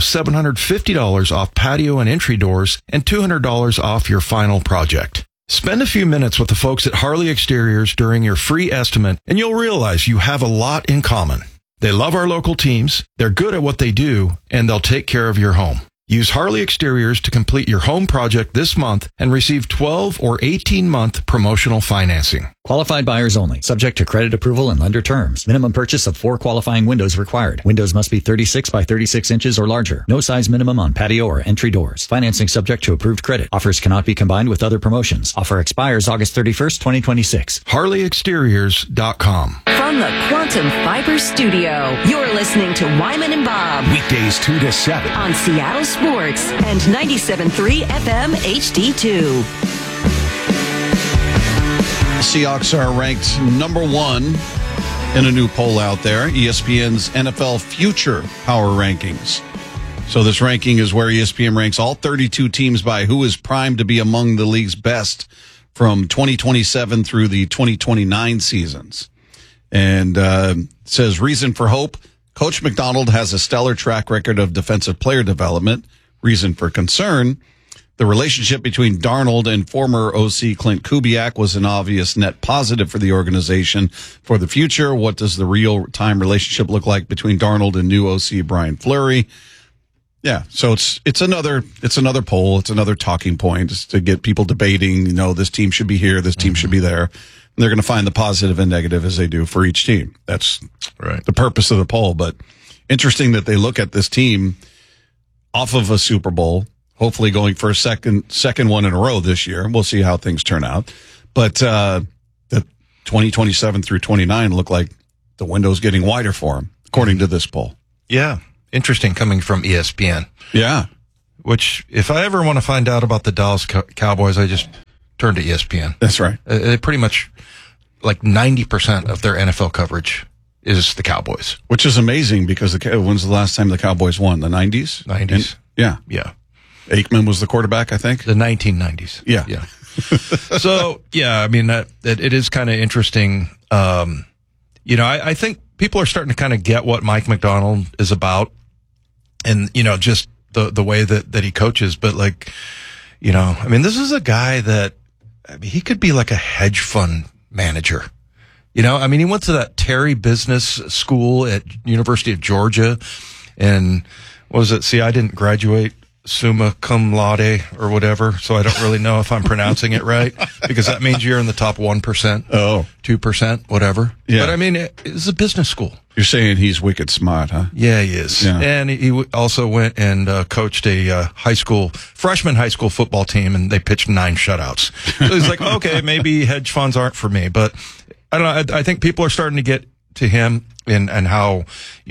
$750 off patio and entry doors, and $200 off your final project. Spend a few minutes with the folks at Harley Exteriors during your free estimate, and you'll realize you have a lot in common. They love our local teams, they're good at what they do, and they'll take care of your home. Use Harley Exteriors to complete your home project this month and receive 12 or 18-month promotional financing. Qualified buyers only. Subject to credit approval and lender terms. Minimum purchase of 4 qualifying windows required. Windows must be 36 by 36 inches or larger. No size minimum on patio or entry doors. Financing subject to approved credit. Offers cannot be combined with other promotions. Offer expires August 31st, 2026. HarleyExteriors.com. From the Quantum Fiber Studio, you're listening to Wyman and Bob. Weekdays 2 to 7. On Seattle Sports and 97.3 FM HD2. Seahawks are ranked number 1 in a new poll out there, ESPN's NFL Future Power Rankings. So this ranking is where ESPN ranks all 32 teams by who is primed to be among the league's best from 2027 through the 2029 seasons. And says, reason for hope, Coach McDonald has a stellar track record of defensive player development. Reason for concern, the relationship between Darnold and former OC Clint Kubiak was an obvious net positive for the organization. For the future, what does the real-time relationship look like between Darnold and new OC Brian Fleury? Yeah, so it's another poll, it's another talking point, just to get people debating. This team should be here, this team should be there. And they're going to find the positive and negative as they do for each team. That's right. The purpose of the poll. But interesting that they look at this team off of a Super Bowl, hopefully going for a second one in a row this year. We'll see how things turn out. But the 2027 through 29 look like the window's getting wider for them, according to this poll. Yeah. Interesting coming from ESPN. Yeah. Which, if I ever want to find out about the Dallas Cowboys, I just turn to ESPN. That's right. They pretty much, like 90% of their NFL coverage is the Cowboys. Which is amazing because when's the last time the Cowboys won? The 90s? 90s. Yeah. Yeah. Aikman was the quarterback, I think. The 1990s. Yeah. Yeah. So, yeah, I mean, it is kind of interesting. I think people are starting to kind of get what Mike Macdonald is about. And, just the way that he coaches. But this is a guy that, he could be like a hedge fund manager. He went to that Terry Business School at University of Georgia. And what was it? See, I didn't graduate summa cum laude or whatever, so I don't really know if I'm pronouncing it right, because that means you're in the top 1%. Oh. 2%, whatever. Yeah. But it's a business school. You're saying he's wicked smart, huh? Yeah, he is. Yeah. And he also went and coached a freshman high school football team, and they pitched 9 shutouts. So he's like, okay, maybe hedge funds aren't for me. But I don't know. I think people are starting to get to him and how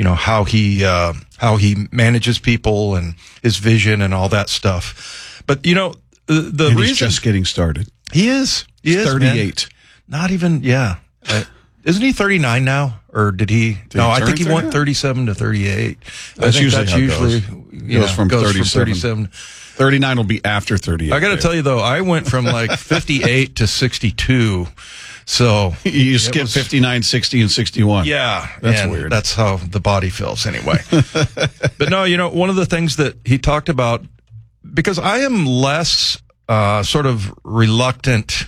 he manages people and his vision and all that stuff. But the reason he's just getting started. He is 38. Man. Not even. Yeah. Isn't he 39 now? Or did he? No, I think he went 37 to 38. That's usually goes from 37. 39 will be after 38. I got to tell you though, I went from like 58 to 62. So you skip 59, 60, and 61. Yeah. That's weird. That's how the body feels anyway. But no, one of the things that he talked about, because I am less sort of reluctant,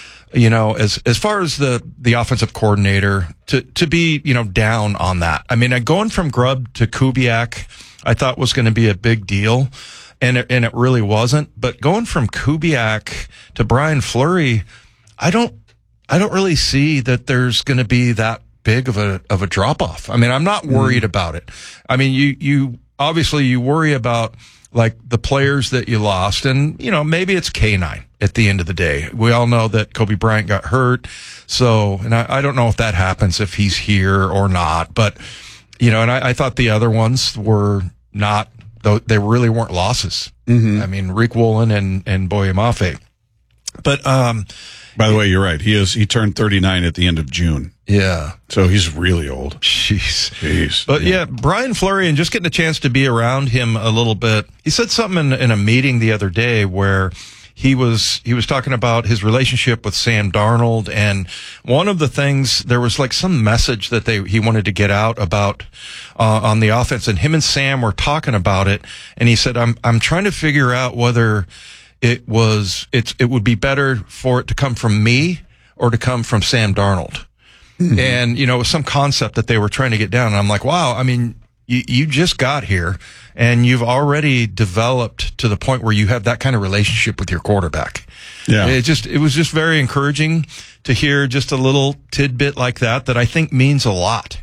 as far as the offensive coordinator to be, down on that. I mean, going from Grubb to Kubiak, I thought was going to be a big deal. And it really wasn't. But going from Kubiak to Brian Fleury, I don't really see that there's going to be that big of a drop off. I mean, I'm not worried about it. I mean, you obviously you worry about like the players that you lost, and maybe it's K9 at the end of the day. We all know that Kobe Bryant got hurt, so and I don't know if that happens if he's here or not. But and I thought the other ones were not. They really weren't losses. Mm-hmm. I mean, Rick Woolen and Boye Mafe. But by the way, you're right. He turned 39 at the end of June. Yeah. So he's really old. Jeez. But yeah, Brian Fleury, and just getting a chance to be around him a little bit. He said something in a meeting the other day where he was talking about his relationship with Sam Darnold, and one of the things, there was like some message that he wanted to get out about on the offense, and him and Sam were talking about it, and he said, I'm trying to figure out whether it would be better for it to come from me or to come from Sam Darnold. Mm-hmm. And, it was some concept that they were trying to get down. And I'm like, wow, I mean, you just got here and you've already developed to the point where you have that kind of relationship with your quarterback. Yeah. It was just very encouraging to hear just a little tidbit like that I think means a lot.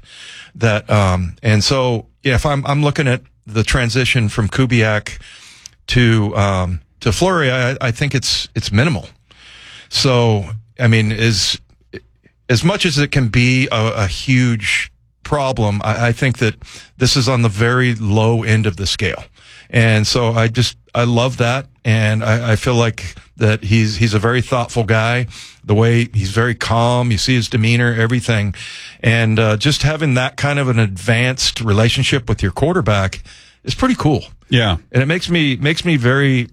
And so, yeah, if I'm looking at the transition from Kubiak to Fleury, I think it's minimal. So, I mean, as much as it can be a huge problem, I think that this is on the very low end of the scale. And so I love that. And I feel like that he's a very thoughtful guy. The way he's very calm, you see his demeanor, everything. And just having that kind of an advanced relationship with your quarterback is pretty cool. Yeah. And it makes me very,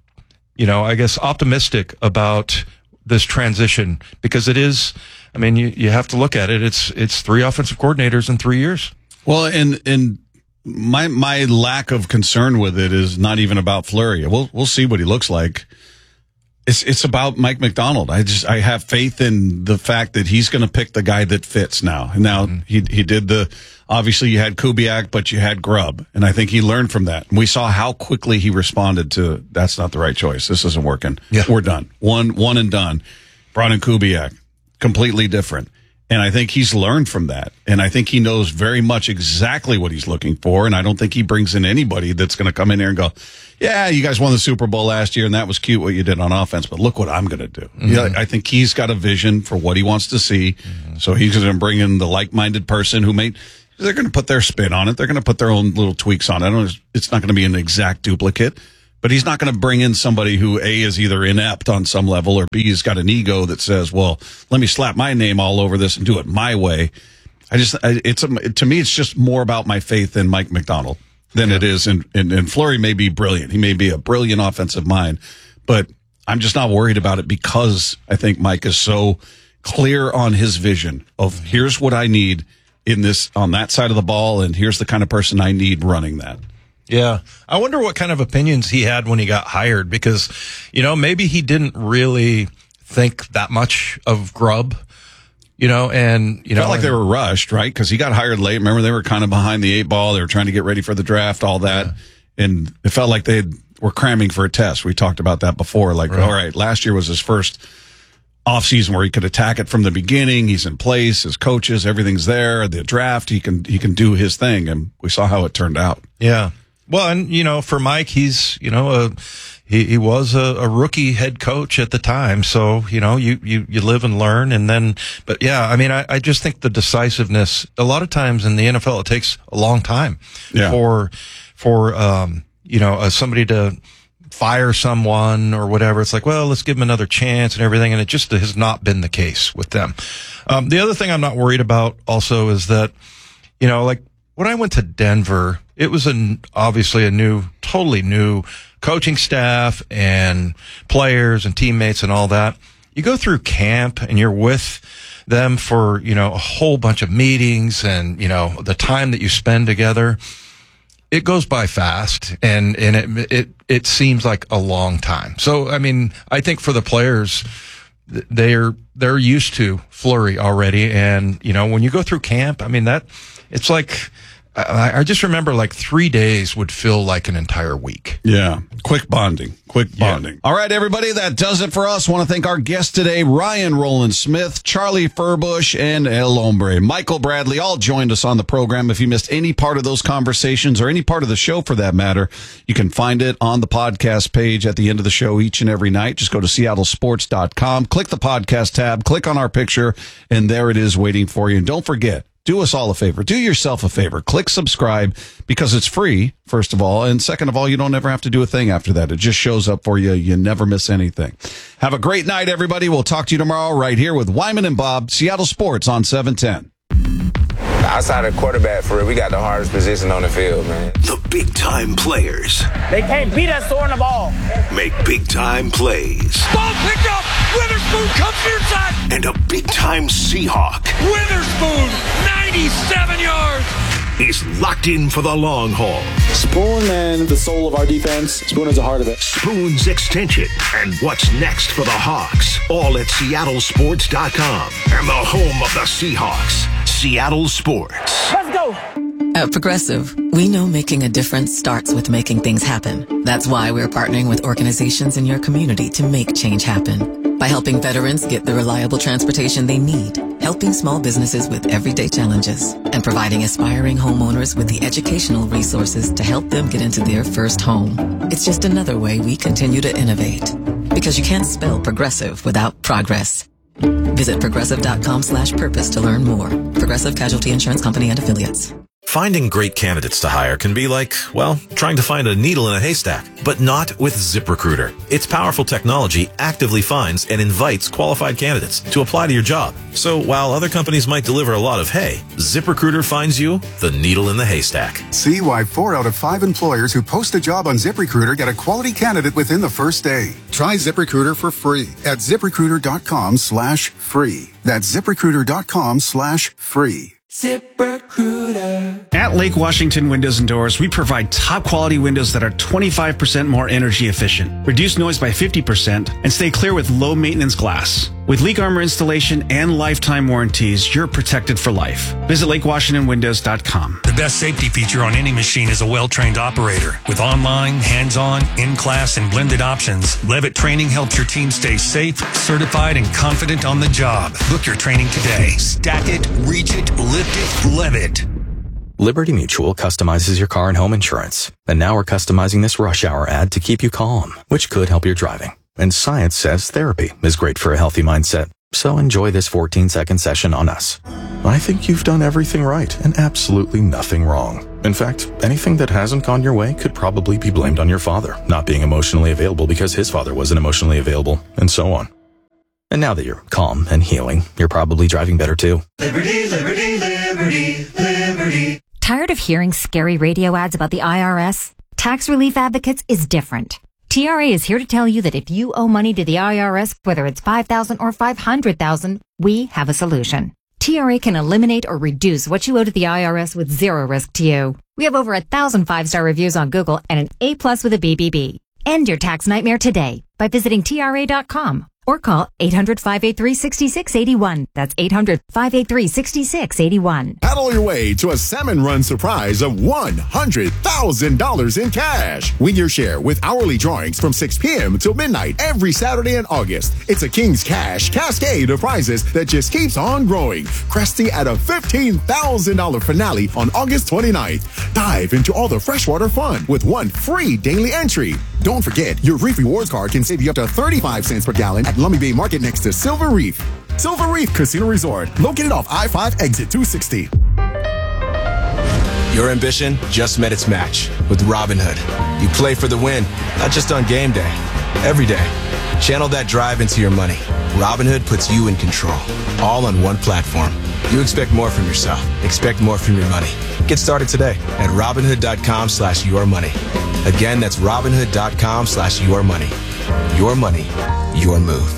I guess optimistic about this transition, because it is, I mean, you have to look at it. It's 3 offensive coordinators in 3 years. Well, and my lack of concern with it is not even about Fleury. We'll see what he looks like. It's about Mike Macdonald. I have faith in the fact that he's going to pick the guy that fits now. And now he did obviously you had Kubiak, but you had Grubb. And I think he learned from that. And we saw how quickly he responded to, that's not the right choice. This isn't working. Yeah. We're done. One and done. Brought in Kubiak. Completely different. And I think he's learned from that. And I think he knows very much exactly what he's looking for. And I don't think he brings in anybody that's going to come in here and go, yeah, you guys won the Super Bowl last year, and that was cute what you did on offense, but look what I'm going to do. Mm-hmm. Yeah, I think he's got a vision for what he wants to see. Mm-hmm. So he's going to bring in the like-minded person they're going to put their spin on it. They're going to put their own little tweaks on it. It's not going to be an exact duplicate. But he's not going to bring in somebody who, A, is either inept on some level, or B, has got an ego that says, well, let me slap my name all over this and do it my way. To me, it's just more about my faith in Mike Macdonald than it is. And Fleury may be brilliant. He may be a brilliant offensive mind, but I'm just not worried about it because I think Mike is so clear on his vision of here's what I need on that side of the ball, and here's the kind of person I need running that. Yeah. I wonder what kind of opinions he had when he got hired because, maybe he didn't really think that much of Grubb, and, felt like they were rushed, right? Because he got hired late. Remember, they were kind of behind the 8 ball. They were trying to get ready for the draft, all that. Yeah. And it felt like they were cramming for a test. We talked about that before. All right, last year was his first offseason where he could attack it from the beginning. He's in place. His coaches, everything's there. The draft, he can do his thing. And we saw how it turned out. Yeah. Well, and, for Mike, he's, he was a rookie head coach at the time. So, you live and learn. And then, but yeah, I mean, I just think the decisiveness, a lot of times in the NFL, it takes a long time for somebody to fire someone or whatever. It's like, well, let's give them another chance and everything. And it just has not been the case with them. The other thing I'm not worried about also is that, like when I went to Denver, it was obviously a totally new coaching staff and players and teammates and all that. You go through camp and you're with them for, a whole bunch of meetings and, the time that you spend together. It goes by fast and it seems like a long time. So, I mean, I think for the players, they're used to Fleury already. And, when you go through camp, I mean, it's like, I just remember like 3 days would feel like an entire week. Yeah. Quick bonding. Yeah. All right, everybody. That does it for us. Want to thank our guests today, Ryan Roland Smith, Charlie Furbush, and El Hombre. Michael Bradley all joined us on the program. If you missed any part of those conversations or any part of the show for that matter, you can find it on the podcast page at the end of the show each and every night. Just go to seattlesports.com, click the podcast tab, click on our picture, and there it is waiting for you. And don't forget, do us all a favor. Do yourself a favor. Click subscribe because it's free, first of all. And second of all, you don't ever have to do a thing after that. It just shows up for you. You never miss anything. Have a great night, everybody. We'll talk to you tomorrow right here with Wyman and Bob, Seattle Sports on 710. Outside of quarterback, for real, we got the hardest position on the field, man. The big-time players. They can't beat us throwing the ball. Make big-time plays. Ball picked up. Witherspoon comes near side. And a big-time Seahawk. Witherspoon, 97 yards. Is locked in for the long haul. Spoon and the soul of our defense. Spoon is the heart of it. Spoon's extension and what's next for the Hawks. All at seattlesports.com and the home of the Seahawks. Seattle Sports. Let's go. At Progressive, we know making a difference starts with making things happen. That's why we're partnering with organizations in your community to make change happen. By helping veterans get the reliable transportation they need, helping small businesses with everyday challenges, and providing aspiring homeowners with the educational resources to help them get into their first home. It's just another way we continue to innovate. Because you can't spell progressive without progress. Visit progressive.com/purpose to learn more. Progressive Casualty Insurance Company and Affiliates. Finding great candidates to hire can be like, well, trying to find a needle in a haystack, but not with ZipRecruiter. Its powerful technology actively finds and invites qualified candidates to apply to your job. So while other companies might deliver a lot of hay, ZipRecruiter finds you the needle in the haystack. See why 4 out of 5 employers who post a job on ZipRecruiter get a quality candidate within the first day. Try ZipRecruiter for free at ZipRecruiter.com/free. That's ZipRecruiter.com/free. ZipRecruiter. At Lake Washington Windows and Doors, we provide top quality windows that are 25% more energy efficient, reduce noise by 50%, and stay clear with low maintenance glass. With Leak Armor installation and lifetime warranties, you're protected for life. Visit LakeWashingtonWindows.com. The best safety feature on any machine is a well-trained operator. With online, hands-on, in-class, and blended options, Levitt Training helps your team stay safe, certified, and confident on the job. Book your training today. Stack it, reach it, lift it, Levitt. Liberty Mutual customizes your car and home insurance. And now we're customizing this rush hour ad to keep you calm, which could help your driving. And science says therapy is great for a healthy mindset. So enjoy this 14-second session on us. I think you've done everything right and absolutely nothing wrong. In fact, anything that hasn't gone your way could probably be blamed on your father, not being emotionally available because his father wasn't emotionally available, and so on. And now that you're calm and healing, you're probably driving better too. Liberty, liberty, liberty, liberty. Tired of hearing scary radio ads about the IRS? Tax Relief Advocates is different. TRA is here to tell you that if you owe money to the IRS, whether it's $5,000 or $500,000, we have a solution. TRA can eliminate or reduce what you owe to the IRS with zero risk to you. We have over 1,000 5-star reviews on Google and an A+ with a BBB. End your tax nightmare today by visiting TRA.com or call 800-583-6681. That's 800-583-6681. Paddle your way to a Salmon Run surprise of $100,000 in cash. Win your share with hourly drawings from 6 p.m. till midnight every Saturday in August. It's a King's Cash cascade of prizes that just keeps on growing, cresting at a $15,000 finale on August 29th. Dive into all the freshwater fun with one free daily entry. Don't forget, your Reef Rewards card can save you up to 35 cents per gallon at Lummi Bay Market next to Silver Reef. Silver Reef Casino Resort, located off I-5 exit 260. Your ambition just met its match with Robinhood. You play for the win, not just on game day, every day. Channel that drive into your money. Robinhood puts you in control, all on one platform. You expect more from yourself. Expect more from your money. Get started today at Robinhood.com/yourmoney. Again, that's Robinhood.com/yourmoney. Your money, your move.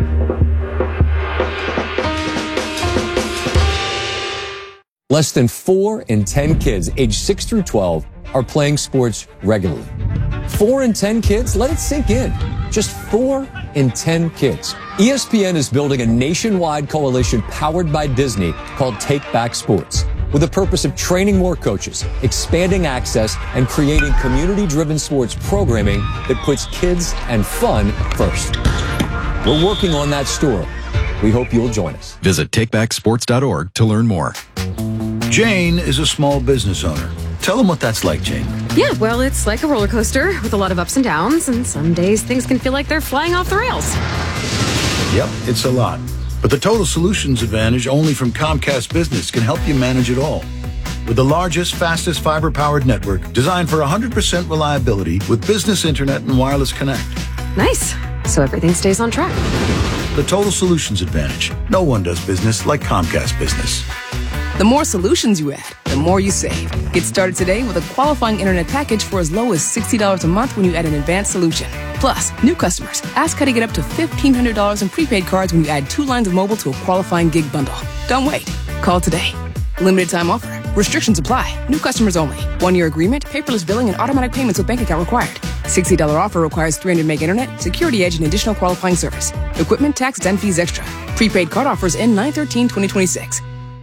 Less than 4 in 10 kids aged 6 through 12 are playing sports regularly. 4 in 10 kids? Let it sink in. Just 4 in 10 kids. ESPN is building a nationwide coalition powered by Disney called Take Back Sports, with the purpose of training more coaches, expanding access, and creating community-driven sports programming that puts kids and fun first. We're working on that story. We hope you'll join us. Visit takebacksports.org to learn more. Jane is a small business owner. Tell them what that's like, Jane. Yeah, well, it's like a roller coaster with a lot of ups and downs, and some days things can feel like they're flying off the rails. Yep, it's a lot. But the Total Solutions Advantage only from Comcast Business can help you manage it all. With the largest, fastest fiber-powered network designed for 100% reliability with business internet and wireless connect. Nice. So everything stays on track. The Total Solutions Advantage. No one does business like Comcast Business. The more solutions you add, the more you save. Get started today with a qualifying internet package for as low as $60 a month when you add an advanced solution. Plus, new customers, ask how to get up to $1,500 in prepaid cards when you add 2 lines of mobile to a qualifying gig bundle. Don't wait. Call today. Limited time offer. Restrictions apply. New customers only. 1-year agreement, paperless billing, and automatic payments with bank account required. $60 offer requires 300 meg internet, security edge, and additional qualifying service. Equipment, taxes, and fees extra. Prepaid card offers end 9/13/2026.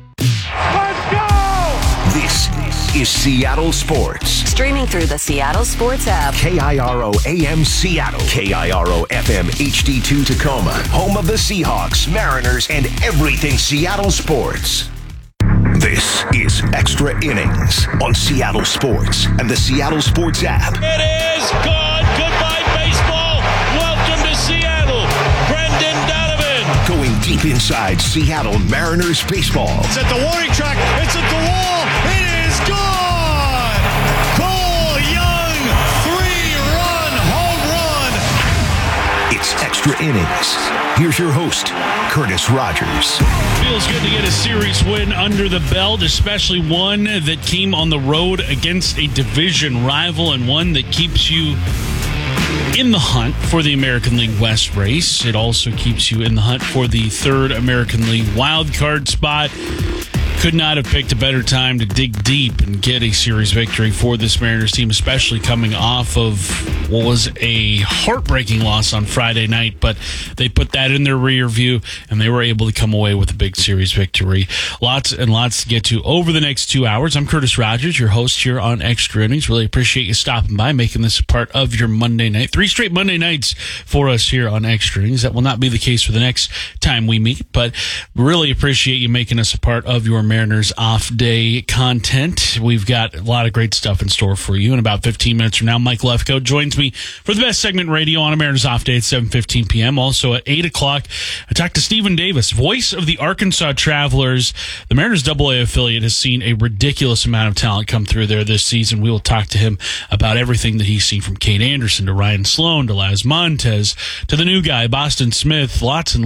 This is Seattle Sports. Streaming through the Seattle Sports app. KIRO AM Seattle. KIRO FM HD2 Tacoma. Home of the Seahawks, Mariners, and everything Seattle sports. This is Extra Innings on Seattle Sports and the Seattle Sports app. It is good. Goodbye, baseball. Welcome to Seattle. Brendan Donovan. Going deep inside Seattle Mariners baseball. It's at the warning track. It's at the wall. It is gone. Cole Young, 3-run home run. It's Extra Innings. Here's your host, Curtis Rogers. Feels good to get a series win under the belt, especially one that came on the road against a division rival and one that keeps you in the hunt for the American League West race. It also keeps you in the hunt for the third American League wild card spot. Could not have picked a better time to dig deep and get a series victory for this Mariners team, especially coming off of what was a heartbreaking loss on Friday night. But they put that in their rear view, and they were able to come away with a big series victory. Lots and lots to get to over the next 2 hours. I'm Curtis Rogers, your host here on Extra Innings. Really appreciate you stopping by, making this a part of your Monday night. 3 straight Monday nights for us here on Extra Innings. That will not be the case for the next time we meet, but really appreciate you making us a part of your Mariners off-day content. We've got a lot of great stuff in store for you. In about 15 minutes from now, Mike Lefkoe joins me for the best segment radio on a Mariners off-day at 7:15 p.m. Also at 8 o'clock, I talked to Stephen Davis, voice of the Arkansas Travelers. The Mariners AA affiliate has seen a ridiculous amount of talent come through there this season. We will talk to him about everything that he's seen, from Kate Anderson to Ryan Sloan to Laz Montez to the new guy, Boston Smith. Lots and